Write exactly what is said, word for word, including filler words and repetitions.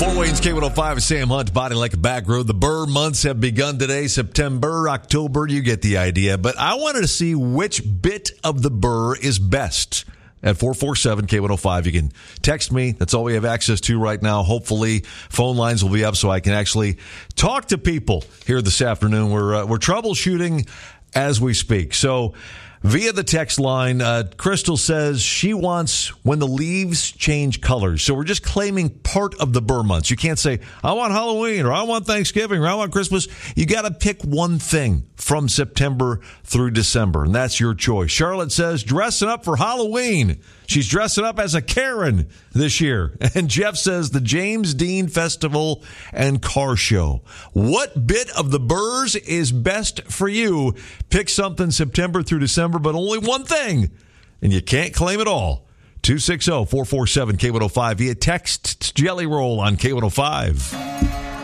Fort Wayne's K one oh five, Sam Hunt, Body Like a Back Road. The Burr months have begun today. September, October, you get the idea. But I wanted to see which bit of the Burr is best. At four four seven K one oh five, you can text me. That's all we have access to right now. Hopefully, phone lines will be up so I can actually talk to people here this afternoon. We're uh, we're troubleshooting as we speak. So, via the text line, uh, Crystal says she wants when the leaves change colors. So we're just claiming part of the Burr months. You can't say, I want Halloween, or I want Thanksgiving, or I want Christmas. You got to pick one thing from September through December, and that's your choice. Charlotte says, dressing up for Halloween. She's dressing up as a Karen this year. And Jeff says, the James Dean Festival and Car Show. What bit of the Burrs is best for you? Pick something September through December, but only one thing, and you can't claim it all. two six zero, four four seven K one oh five via text. It's Jelly Roll on K one oh five.